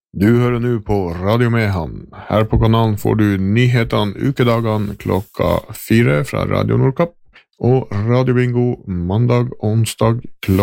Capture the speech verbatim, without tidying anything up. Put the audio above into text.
Du hører nå på Radio Mehamn. Her på kanalen får du nyhetene ukedagene klokka fire fra Radio Nordkapp, og Radio Bingo mandag og onsdag klokka